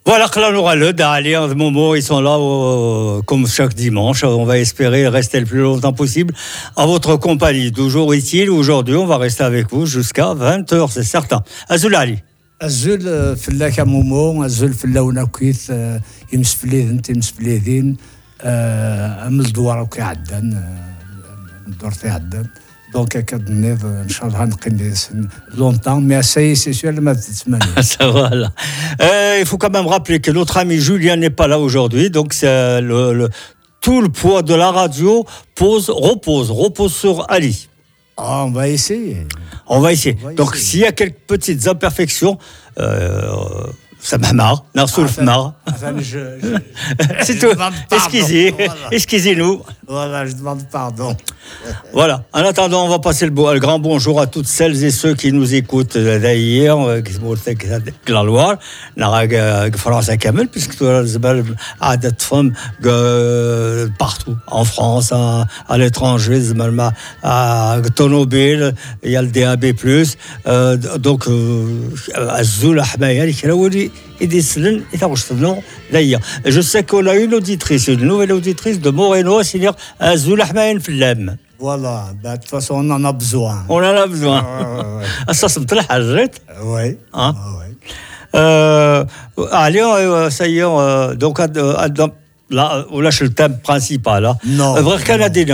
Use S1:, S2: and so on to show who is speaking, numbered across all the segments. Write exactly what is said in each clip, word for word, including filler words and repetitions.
S1: Voilà, Clanou d'aller en ce moment, ils sont là euh, comme chaque dimanche. On va espérer rester le plus longtemps possible en votre compagnie. Toujours utile, aujourd'hui, on va rester avec vous jusqu'à vingt heures, c'est certain. Azul Ali.
S2: Azul فلاك مومو azul فلاونا كويت يمسفليذن تمسفليذين من الدوار وكي عدن الدور تاع عدن دونك كنظن ان شاء الله نقي longtemps mais ça c'est sûr ما تتمنى.
S1: Ça voilà. Euh, il faut quand même rappeler que notre ami Julien n'est pas là aujourd'hui, donc c'est le, le tout le poids de la radio pose repose repose sur Ali.
S2: Ah, on va essayer.
S1: On va essayer.
S2: On va
S1: Donc,
S2: essayer.
S1: s'il y a quelques petites imperfections, euh, ça m'a marre. Narsoulf marre. C'est tout. Excusez, excusez-nous.
S2: Voilà, je demande pardon.
S1: Voilà. En attendant, on va passer le, beau, le grand bonjour à toutes celles et ceux qui nous écoutent d'ailleurs, qui sont la Loire, la France à Kamel, puisque tout le monde partout, en France, à, à l'étranger, à Tonobel, il y a le D A B plus, euh, donc, Azul Ahmaya, je sais qu'on a une auditrice, une nouvelle auditrice de Moreno, c'est-à-dire Azul Ahmaya Flem.
S2: Voilà, bah, de toute façon, on en a besoin.
S1: On en a besoin. Ça, c'est très hajret.
S2: Oui.
S1: Hein?
S2: Oui.
S1: Euh, allez, ça y est, donc, là, on lâche le thème principal. Hein.
S2: Non.
S1: Vrai canadien,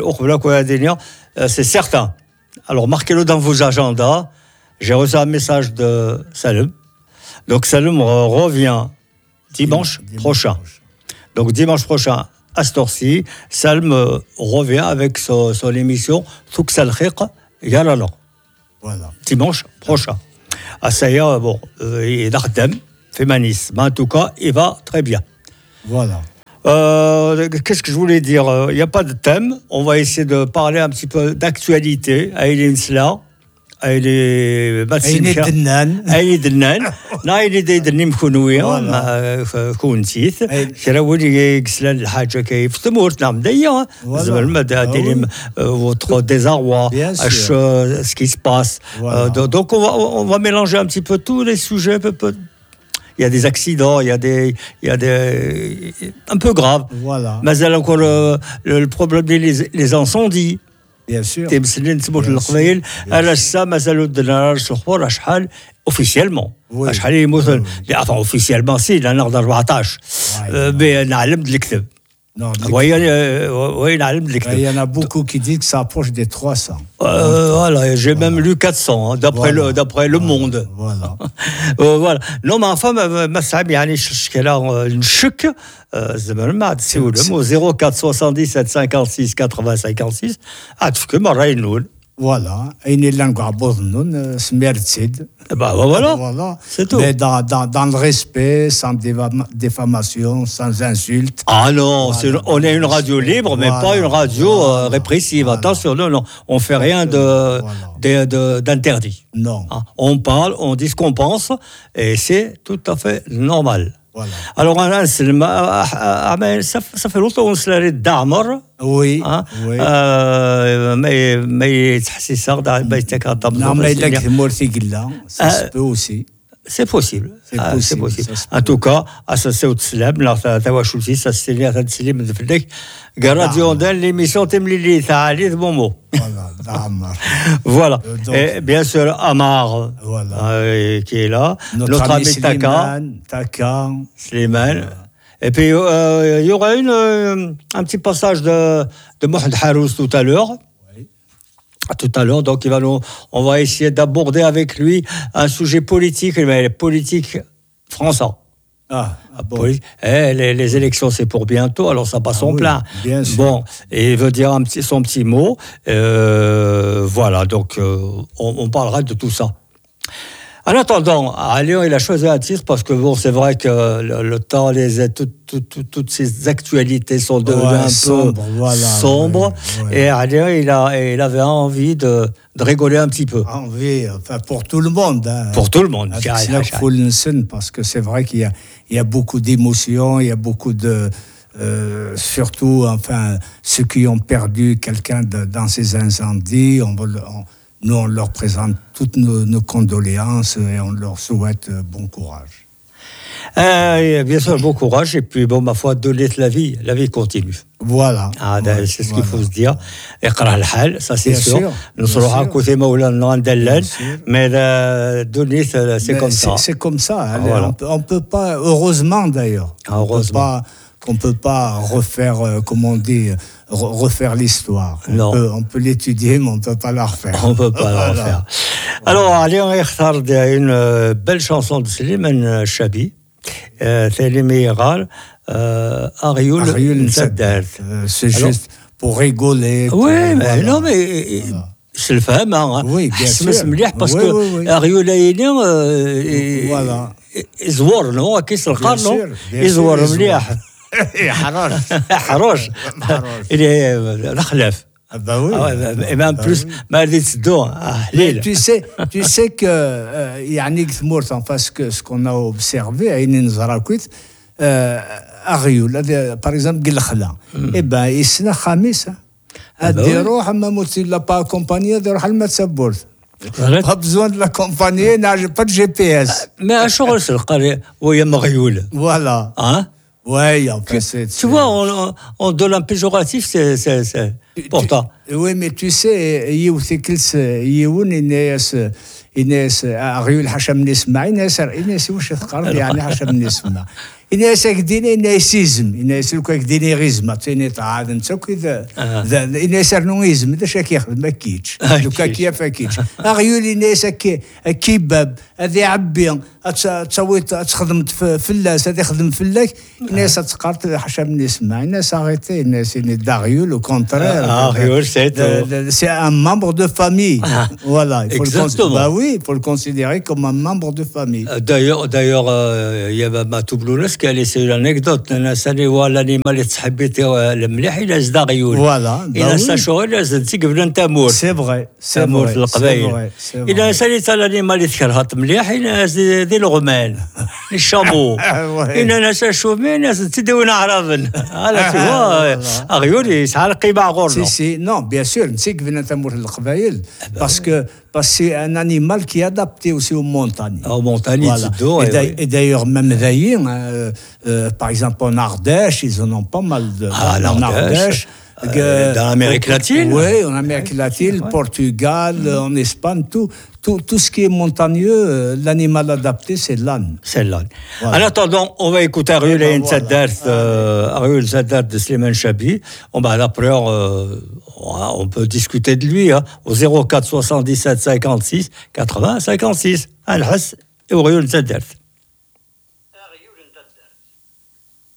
S1: c'est certain. Alors, marquez-le dans vos agendas. J'ai reçu un message de Salim. Donc, Salim revient dimanche, dimanche prochain. prochain. Donc, dimanche prochain, à cette heure-ci, Salim revient avec son, son émission Thuksal Khiq Yalala.
S2: Voilà.
S1: Dimanche prochain. Ah, ça y est, bon, il est d'Ardem, féminisme. Mais en tout cas, il va très bien.
S2: Voilà.
S1: Euh, qu'est-ce que je voulais dire? Il n'y a pas de thème. On va essayer de parler un petit peu d'actualité. Aïlin Sla. Aïlin
S2: Dennan.
S1: Aïlin Dennan. لا اللي دايرني مكونويا ما كونتيث كرا ولي يكسل الحاجه كيف تمورت نعم دايا زعما ما دايرين votre désarroi ce qui se passe donc on va on va mélanger un petit peu tous les sujets peu peu. Il y a des accidents, il y a des, il y a des, un peu graves.
S2: Voilà.
S1: Mais il y a encore le, le, le problème des les, les incendies.
S2: Bien sûr.
S1: تمثلين تبوت القبائل على السا مازالوا الدنيا شهور شحال officiellement. شحال يموت enfin officiellement سي لأن نقدر أربعطاش بنعلم الكذب.
S2: Non,
S1: oui, euh, oui,
S2: il y en a beaucoup qui disent que ça approche des trois cents.
S1: Euh, voilà, j'ai voilà. même lu quatre cents, hein, d'après, voilà. le, d'après le
S2: voilà.
S1: Monde.
S2: Voilà.
S1: euh, voilà. Non, mais enfin, ma صعب يعني شكلها نشك زعما ما عاد تسولهم zéro quatre soixante-dix-sept cinquante-six quatre-vingts cinquante-six عاد فك مرة ينول.
S2: Voilà, et il a un smertsid.
S1: Bah voilà,
S2: voilà.
S1: C'est tout.
S2: Mais dans, dans, dans le respect, sans diffamation, sans insulte.
S1: Ah non, voilà. c'est, on est une radio libre, mais voilà. pas une radio voilà. euh, répressive. Voilà. Attention, non, non, on fait rien de, voilà. de, de, d'interdit.
S2: Non.
S1: Ah, on parle, on dit ce qu'on pense, et c'est tout à fait normal.
S2: Voilà.
S1: Alors, ça, ça fait longtemps qu'on se l'a dit d'Amar.
S2: Oui.
S1: Hein?
S2: Oui.
S1: Euh, mais mais c'est ça.
S2: Non, mais il a que morti là. Ça se peut aussi.
S1: C'est possible.
S2: C'est possible.
S1: C'est possible. En tout cas, à ce c'est au Tslam, là, tu vois, je suis ça, c'est là, c'est là, c'est là. Radio d'elle, l'émission Temlili, ça allait de bon mot.
S2: Voilà, d'Amar.
S1: Voilà. Et bien sûr, Amar,
S2: voilà.
S1: euh, qui est là.
S2: Notre,
S1: Notre ami,
S2: ami
S1: Taka.
S2: Taka.
S1: Slimane. Voilà. Et puis, il euh, y aura une, euh, un petit passage de, de Mohamed Harouz tout à l'heure. Tout à l'heure, donc il va nous, on va essayer d'aborder avec lui un sujet politique, mais politique français.
S2: Ah, ah bon.
S1: Eh, les, les élections, c'est pour bientôt, alors ça passe
S2: ah,
S1: en
S2: oui,
S1: plein.
S2: Bien sûr.
S1: Bon, et il veut dire un petit, son petit mot. Euh, voilà, donc euh, on, on parlera de tout ça. En attendant, à Lyon, il a choisi un titre parce que bon, c'est vrai que le, le temps, les, tout, tout, tout, toutes ces actualités sont devenues ouais, un
S2: sombre,
S1: peu
S2: voilà,
S1: sombres. Ouais, ouais. Et à Lyon, il, a, il avait envie de, de rigoler un petit peu.
S2: Envie, enfin pour tout le monde. Hein.
S1: Pour tout le monde.
S2: C'est là qu'il faut le sentir parce que c'est vrai qu'il y a, il y a beaucoup d'émotions, il y a beaucoup de... Euh, surtout, enfin, ceux qui ont perdu quelqu'un de, dans ces incendies, on va... On, nous, on leur présente toutes nos, nos condoléances et on leur souhaite bon courage.
S1: Euh, bien sûr, bon courage. Et puis, bon, ma foi, donner la vie. La vie continue.
S2: Voilà.
S1: Ah,
S2: ouais,
S1: c'est ce
S2: voilà.
S1: qu'il faut se dire. Iqra al-hal, ça c'est
S2: Bien
S1: sûr.
S2: sûr,
S1: Nous
S2: bien
S1: serons à
S2: sûr.
S1: côté Maoulana Andellal.
S2: Bien sûr.
S1: Mais euh, donner, c'est c'est
S2: Mais
S1: comme
S2: c'est-
S1: ça.
S2: C'est comme ça.
S1: Ah,
S2: Allez,
S1: voilà.
S2: on peut, on peut pas, heureusement d'ailleurs.
S1: Ah,
S2: on peut
S1: heureusement.
S2: pas, qu'on peut pas refaire, euh, comment on dit, re- refaire l'histoire. On
S1: Non.
S2: peut, on peut l'étudier, mais on peut pas la refaire.
S1: On ne peut pas
S2: Voilà.
S1: le refaire. Alors, allez, on يختار une euh, belle chanson de Slimane Chabi. ثاني قال أغيول
S2: Ariel
S1: مسدات.
S2: Euh, C'est
S1: Alors-
S2: juste pour rigoler. pour-
S1: Oui, mais
S2: voilà.
S1: non, mais c'est le fameux. Hein.
S2: Oui, bien
S1: حسب
S2: sûr.
S1: مليح parce
S2: Oui,
S1: que
S2: oui, oui.
S1: أغيول أيني
S2: Voilà.
S1: يزور نو كيس القار
S2: Bien
S1: نو
S2: sûr, bien
S1: يزور
S2: sûr,
S1: مليح
S2: حراش.
S1: حروش
S2: حروش.
S1: إلي خلاف.
S2: Ah bah oui.
S1: Et même plus, ما غادي تسدو حليل.
S2: Tu sais, tu sais que euh, يعني ثمورت enfin ce que ce qu'on a observé عيني نزراكويت أغيول هذا par exemple قل خلا eh ben يسنا خامس هادي يروح اما موت لا با كومباني هذا يروح المتسبورت pas besoin de la compagnie n'a pas de G P S
S1: ما شغل القرية وهي مغيولة.
S2: voilà
S1: Hein?
S2: ouais enfin c'est
S1: Tu vois, on, on donne un péjoratif, c'est, c'est, c'est pourtant.
S2: oui mais tu sais يوثيكلس يون الناس الناس أغيول حشم نسمع الناس الناس واش تقرب يعني حشم نسمع الناس كديني ناسيزم الناس لو كديني غيزما تيني تعاد انت كذا الناس رنويزم ذا شاك ياخذ ما كيتش لو كيف كيتش أغيول الناس كيباب هذه عبي تسوي تخدم في اللاس هذه خدم في اللاك الناس تقرط حشم نسمع الناس اغيتي الناس داغيول او كونترير
S1: أغيول c'est
S2: c'est un membre de famille voilà il faut
S1: Exactement.
S2: le bah oui il faut le considérer comme un membre de famille.
S1: D'ailleurs, d'ailleurs, il y avait ma toublouneuse qui a laissé une anecdote. الناس اللي هو الانيمال اللي تحبيتي المليح إلا زدا غيول.
S2: Voilà.
S1: إلا ساشو إلا زدتي قبل أن تموت.
S2: C'est vrai. C'est
S1: تموت
S2: vrai.
S1: في القبائل. إلا ساليت الانيمال اللي تكرهت مليح إلا ذي الغمال. الشامو. إلا ناس شومين ناس تدوين عرضن. هذا توا غيول يسعى القيمة غورنا.
S2: Si si non bien sûr نسيك فينا تموت القبائل parce que parce que c'est un animal qui est adapté aussi aux montagnes.
S1: Aux montagnes,
S2: voilà. Et, d'ailleurs, et d'ailleurs, même d'ailleurs, euh, euh, par exemple en Ardèche, ils en ont pas mal de.
S1: Ah,
S2: en
S1: Ardèche. Euh, dans l'Amérique latine.
S2: Oui, en Amérique latine, ouais. Portugal, mmh. en Espagne, tout, tout, tout ce qui est montagneux, l'animal adapté, c'est l'âne.
S1: C'est l'âne. Voilà. En attendant, on va écouter Ariel et Nsadar, Ariel Nsadar de Slimane Chabi. On va après, euh, on peut discuter de lui hein, au zéro quatre soixante-dix-sept cinquante-six quatre-vingts cinquante-six. Al-Hass et Ariel Nsadar.